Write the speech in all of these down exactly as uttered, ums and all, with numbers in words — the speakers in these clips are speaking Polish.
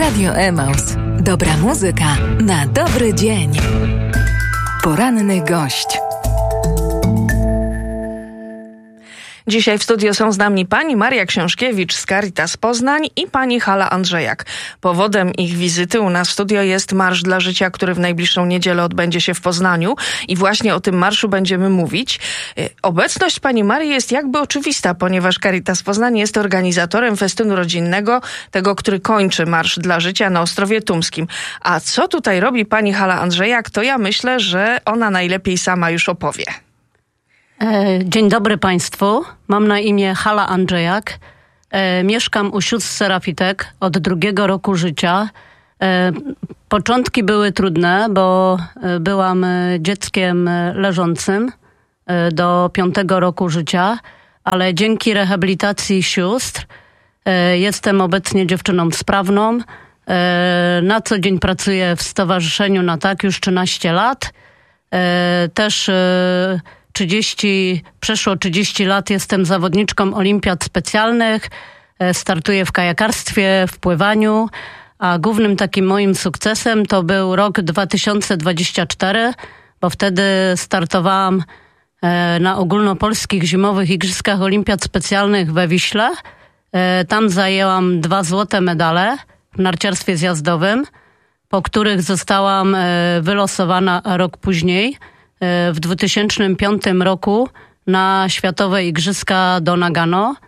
Radio Emaus. Dobra muzyka na dobry dzień. Poranny gość. Dzisiaj w studiu są z nami pani Maria Książkiewicz z Caritas Poznań i pani Hala Andrzejak. Powodem ich wizyty u nas w studio jest Marsz dla Życia, który w najbliższą niedzielę odbędzie się w Poznaniu i właśnie o tym marszu będziemy mówić. Obecność pani Marii jest jakby oczywista, ponieważ Caritas Poznań jest organizatorem festynu rodzinnego, tego, który kończy Marsz dla Życia na Ostrowie Tumskim. A co tutaj robi pani Hala Andrzejak, to ja myślę, że ona najlepiej sama już opowie. Dzień dobry Państwu. Mam na imię Hala Andrzejak. Mieszkam u sióstr Serafitek od drugiego roku życia. Początki były trudne, bo byłam dzieckiem leżącym do piątego roku życia, ale dzięki rehabilitacji sióstr jestem obecnie dziewczyną sprawną. Na co dzień pracuję w stowarzyszeniu na tak już trzynaście lat. Też trzydzieści, przeszło trzydzieści lat jestem zawodniczką olimpiad specjalnych, startuję w kajakarstwie, w pływaniu, a głównym takim moim sukcesem to był rok dwa tysiące dwudziesty czwarty, bo wtedy startowałam na ogólnopolskich zimowych igrzyskach olimpiad specjalnych we Wiśle. Tam zajęłam dwa złote medale w narciarstwie zjazdowym, po których zostałam wylosowana rok później, w dwa tysiące piątym roku na Światowe Igrzyska do Nagano.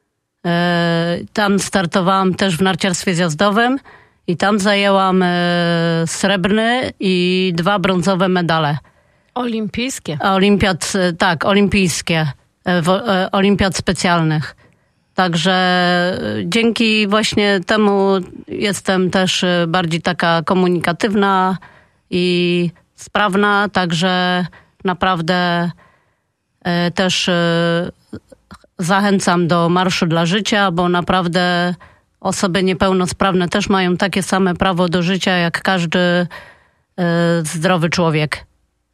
Tam startowałam też w narciarstwie zjazdowym i tam zajęłam srebrny i dwa brązowe medale. Olimpijskie? Olimpiad, tak, olimpijskie, olimpiad specjalnych. Także dzięki właśnie temu jestem też bardziej taka komunikatywna i sprawna, także naprawdę e, też e, zachęcam do Marszu dla Życia, bo naprawdę osoby niepełnosprawne też mają takie same prawo do życia jak każdy e, zdrowy człowiek.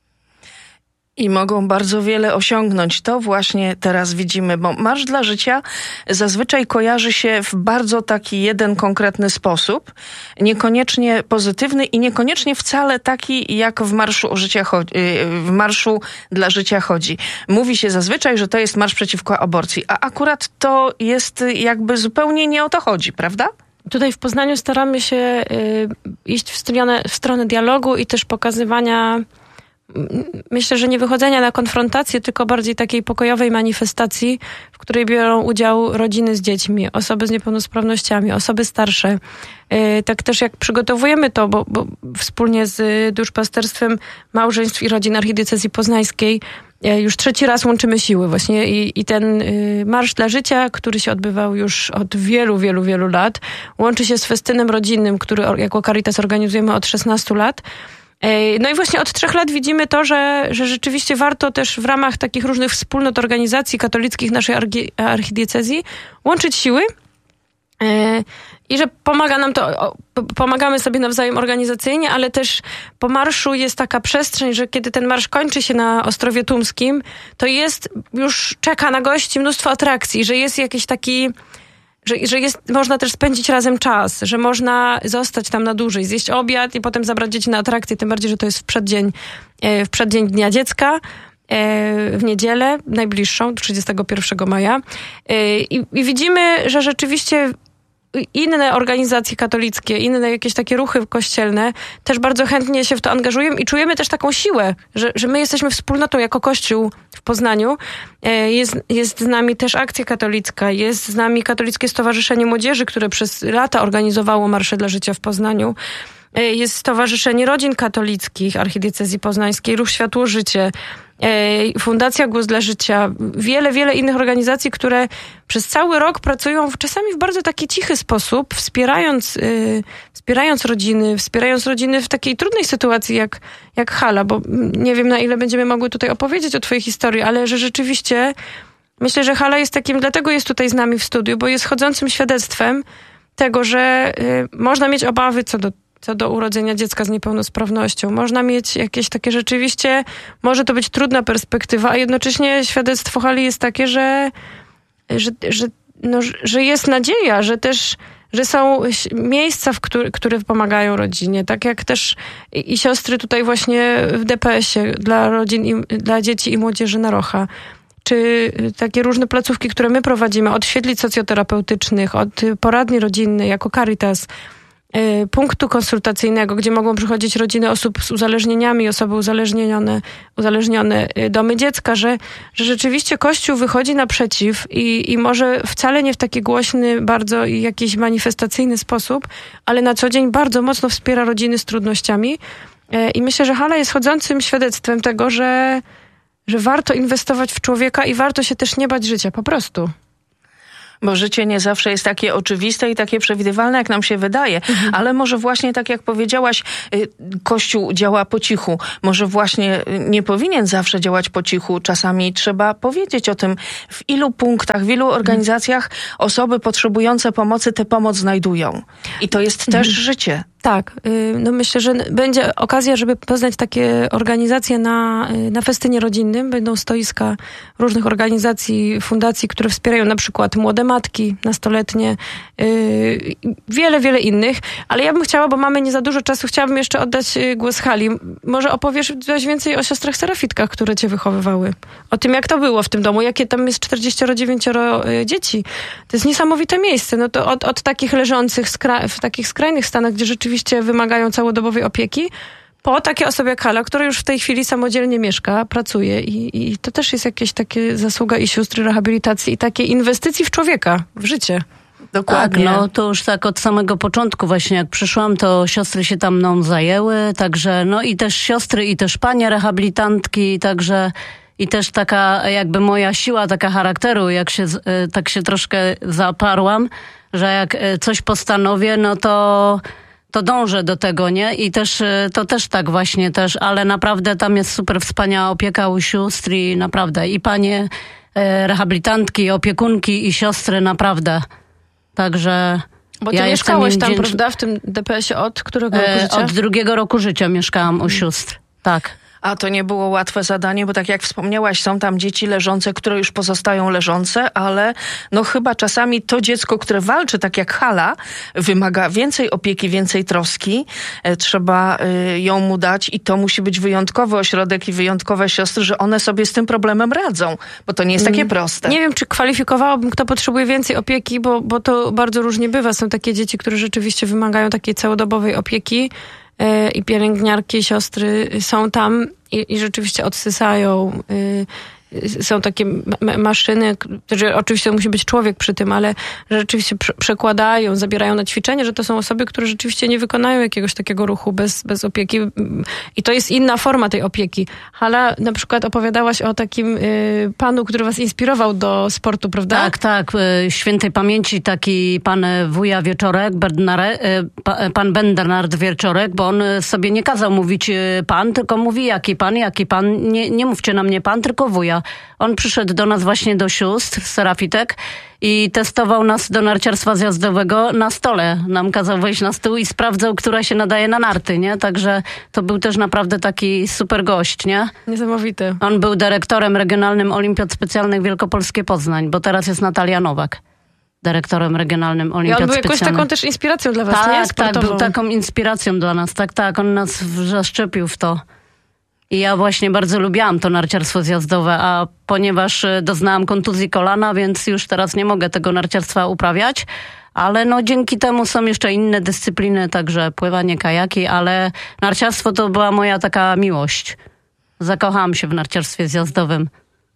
I mogą bardzo wiele osiągnąć. To właśnie teraz widzimy, bo Marsz dla Życia zazwyczaj kojarzy się w bardzo taki jeden konkretny sposób, niekoniecznie pozytywny i niekoniecznie wcale taki, jak w Marszu, o życia chodzi, w Marszu dla Życia chodzi. Mówi się zazwyczaj, że to jest marsz przeciwko aborcji, a akurat to jest jakby zupełnie nie o to chodzi, prawda? Tutaj w Poznaniu staramy się y, iść w stronę, w stronę dialogu i też pokazywania, myślę, że nie wychodzenia na konfrontację, tylko bardziej takiej pokojowej manifestacji, w której biorą udział rodziny z dziećmi, osoby z niepełnosprawnościami, osoby starsze. Yy, tak też jak przygotowujemy to, bo, bo wspólnie z Duszpasterstwem Małżeństw i Rodzin Archidiecezji Poznańskiej yy, już trzeci raz łączymy siły właśnie i, i ten yy, Marsz dla Życia, który się odbywał już od wielu, wielu, wielu lat, łączy się z festynem rodzinnym, który jako Caritas organizujemy od szesnastu lat. No i właśnie od trzech lat widzimy to, że, że rzeczywiście warto też w ramach takich różnych wspólnot organizacji katolickich naszej archidiecezji łączyć siły i że pomaga nam to, pomagamy sobie nawzajem organizacyjnie, ale też po marszu jest taka przestrzeń, że kiedy ten marsz kończy się na Ostrowie Tumskim, to jest, już czeka na gości mnóstwo atrakcji, że jest jakiś taki... Że, że jest, można też spędzić razem czas, że można zostać tam na dłużej, zjeść obiad i potem zabrać dzieci na atrakcję, tym bardziej, że to jest w przeddzień, w przeddzień Dnia Dziecka, w niedzielę najbliższą, trzydziestego pierwszego maja. I, i widzimy, że rzeczywiście inne organizacje katolickie, inne jakieś takie ruchy kościelne też bardzo chętnie się w to angażują i czujemy też taką siłę, że, że my jesteśmy wspólnotą jako Kościół w Poznaniu. Jest, jest z nami też Akcja Katolicka, jest z nami Katolickie Stowarzyszenie Młodzieży, które przez lata organizowało Marsze dla Życia w Poznaniu. Jest Stowarzyszenie Rodzin Katolickich Archidiecezji Poznańskiej, Ruch Światło Życie, Fundacja Głos dla Życia, wiele, wiele innych organizacji, które przez cały rok pracują czasami w bardzo taki cichy sposób, wspierając, yy, wspierając rodziny, wspierając rodziny w takiej trudnej sytuacji jak, jak Hala, bo nie wiem, na ile będziemy mogły tutaj opowiedzieć o twojej historii, ale że rzeczywiście myślę, że Hala jest takim, dlatego jest tutaj z nami w studiu, bo jest chodzącym świadectwem tego, że yy, można mieć obawy co do co do urodzenia dziecka z niepełnosprawnością. Można mieć jakieś takie rzeczywiście, może to być trudna perspektywa, a jednocześnie świadectwo Hali jest takie, że, że, że, no, że jest nadzieja, że też że są miejsca, w który, które pomagają rodzinie, tak jak też i, i siostry tutaj właśnie w D P S-ie dla rodzin, i, dla dzieci i młodzieży Narocha, czy takie różne placówki, które my prowadzimy, od świetlic socjoterapeutycznych, od poradni rodzinnej jako Caritas, punktu konsultacyjnego, gdzie mogą przychodzić rodziny osób z uzależnieniami, osoby uzależnione, uzależnione domy dziecka, że, że rzeczywiście Kościół wychodzi naprzeciw i, i może wcale nie w taki głośny, bardzo i jakiś manifestacyjny sposób, ale na co dzień bardzo mocno wspiera rodziny z trudnościami. I myślę, że Hala jest chodzącym świadectwem tego, że, że warto inwestować w człowieka i warto się też nie bać życia, po prostu. Bo życie nie zawsze jest takie oczywiste i takie przewidywalne, jak nam się wydaje. Mhm. Ale może właśnie, tak jak powiedziałaś, Kościół działa po cichu. Może właśnie nie powinien zawsze działać po cichu. Czasami trzeba powiedzieć o tym, w ilu punktach, w ilu organizacjach osoby potrzebujące pomocy tę pomoc znajdują. I to jest też mhm. życie. Tak, no myślę, że będzie okazja, żeby poznać takie organizacje na, na festynie rodzinnym. Będą stoiska różnych organizacji, fundacji, które wspierają na przykład młode matki nastoletnie, yy, wiele, wiele innych. Ale ja bym chciała, bo mamy nie za dużo czasu, chciałabym jeszcze oddać głos Hali. Może opowiesz coś więcej o siostrach serafitkach, które cię wychowywały. O tym, jak to było w tym domu, jakie tam jest czterdzieści dziewięć dzieci. To jest niesamowite miejsce. No to od, od takich leżących skra- w takich skrajnych stanach, gdzie rzeczywiście Oczywiście wymagają całodobowej opieki, po takie osoby jak Hala, która już w tej chwili samodzielnie mieszka, pracuje i, i to też jest jakieś takie zasługa i sióstry rehabilitacji i takiej inwestycji w człowieka, w życie. Dokładnie. Tak, no to już tak od samego początku właśnie jak przyszłam, to siostry się tam mną zajęły, także no i też siostry i też panie rehabilitantki, także i też taka jakby moja siła taka charakteru, jak się tak się troszkę zaparłam, że jak coś postanowię, no to to dążę do tego, nie? I też to też tak właśnie też, ale naprawdę tam jest super wspaniała opieka u sióstr i naprawdę i panie e, rehabilitantki, i opiekunki i siostry naprawdę. Także bo ty ja mieszkałeś jestem tam, wdzięcz... prawda? W tym D P S-ie od którego roku e, życia? Od drugiego roku życia mieszkałam u sióstr. Tak. A to nie było łatwe zadanie, bo tak jak wspomniałaś, są tam dzieci leżące, które już pozostają leżące, ale no chyba czasami to dziecko, które walczy, tak jak Hala, wymaga więcej opieki, więcej troski. E, trzeba y, ją mu dać i to musi być wyjątkowy ośrodek i wyjątkowe siostry, że one sobie z tym problemem radzą, bo to nie jest takie proste. Nie wiem, czy kwalifikowałabym, kto potrzebuje więcej opieki, bo, bo to bardzo różnie bywa. Są takie dzieci, które rzeczywiście wymagają takiej całodobowej opieki. I pielęgniarki, siostry są tam i, i rzeczywiście odsysają. Są takie ma- maszyny, że oczywiście musi być człowiek przy tym, ale rzeczywiście prze- przekładają, zabierają na ćwiczenie, że to są osoby, które rzeczywiście nie wykonają jakiegoś takiego ruchu bez, bez opieki. I to jest inna forma tej opieki. Hala, na przykład opowiadałaś o takim y, panu, który was inspirował do sportu, prawda? Tak, tak. Świętej pamięci taki pan wuja Wieczorek, Bernare, pan Bernard Wieczorek, bo on sobie nie kazał mówić pan, tylko mówi jaki pan, jaki pan. Nie, nie mówcie na mnie pan, tylko wuja. On przyszedł do nas właśnie do sióstr, serafitek i testował nas do narciarstwa zjazdowego na stole. Nam kazał wejść na stół i sprawdzał, która się nadaje na narty, nie? Także to był też naprawdę taki super gość, nie? Niesamowity. On był dyrektorem regionalnym Olimpiad Specjalnych Wielkopolskie Poznań, bo teraz jest Natalia Nowak. Dyrektorem regionalnym Olimpiad Specjalnych. I on był Specjalnych. jakąś taką też inspiracją dla was, tak, nie? Sportową. Tak, był taką inspiracją dla nas. Tak, tak. On nas zaszczepił w to. I ja właśnie bardzo lubiłam to narciarstwo zjazdowe, a ponieważ doznałam kontuzji kolana, więc już teraz nie mogę tego narciarstwa uprawiać, ale no dzięki temu są jeszcze inne dyscypliny, także pływanie, kajaki, ale narciarstwo to była moja taka miłość. Zakochałam się w narciarstwie zjazdowym.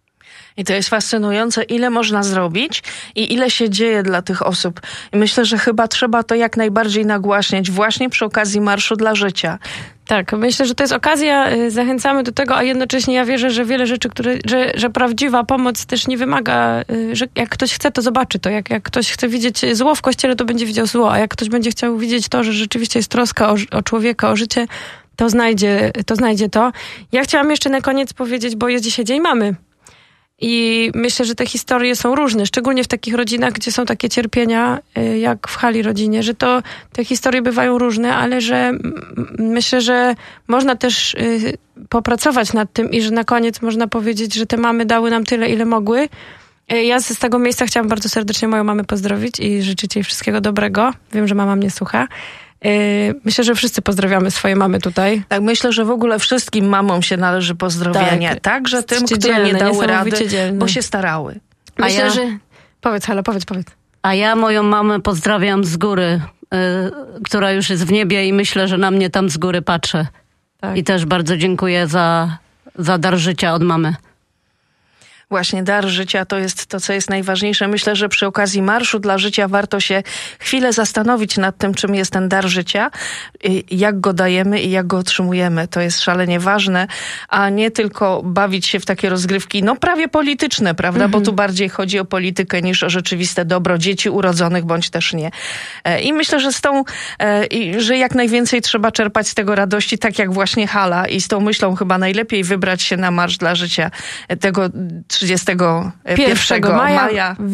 I to jest fascynujące, ile można zrobić i ile się dzieje dla tych osób. I myślę, że chyba trzeba to jak najbardziej nagłaśniać właśnie przy okazji Marszu dla Życia. Tak, myślę, że to jest okazja, zachęcamy do tego, a jednocześnie ja wierzę, że wiele rzeczy, które, że, że prawdziwa pomoc też nie wymaga, że jak ktoś chce, to zobaczy to. Jak, jak ktoś chce widzieć zło w kościele, to będzie widział zło, a jak ktoś będzie chciał widzieć to, że rzeczywiście jest troska o, o człowieka, o życie, to znajdzie, to znajdzie to. Ja chciałam jeszcze na koniec powiedzieć, bo jest dzisiaj Dzień Mamy. I myślę, że te historie są różne, szczególnie w takich rodzinach, gdzie są takie cierpienia, jak w Hali rodzinie, że to te historie bywają różne, ale że myślę, że można też popracować nad tym i że na koniec można powiedzieć, że te mamy dały nam tyle, ile mogły Ja z tego miejsca chciałam bardzo serdecznie moją mamę pozdrowić i życzyć jej wszystkiego dobrego. Wiem, że mama mnie słucha. Myślę, że wszyscy pozdrawiamy swoje mamy tutaj. Tak, myślę, że w ogóle wszystkim mamom się należy pozdrowienia. Tak. Także tym, które Dzielne, nie dały rady, dzielne. bo się starały. Myślę, ja... że... Powiedz, Hala, powiedz, powiedz. A ja moją mamę pozdrawiam z góry, y, która już jest w niebie i myślę, że na mnie tam z góry patrzy. Tak. I też bardzo dziękuję za, za dar życia od mamy. Właśnie dar życia to jest to, co jest najważniejsze. Myślę, że przy okazji Marszu dla Życia warto się chwilę zastanowić nad tym, czym jest ten dar życia, jak go dajemy i jak go otrzymujemy. To jest szalenie ważne, a nie tylko bawić się w takie rozgrywki, no prawie polityczne, prawda? Mhm. Bo tu bardziej chodzi o politykę niż o rzeczywiste dobro dzieci urodzonych, bądź też nie. I myślę, że z tą, że jak najwięcej trzeba czerpać z tego radości, tak jak właśnie Hala, i z tą myślą chyba najlepiej wybrać się na Marsz dla Życia tego trzydziestego pierwszego maja.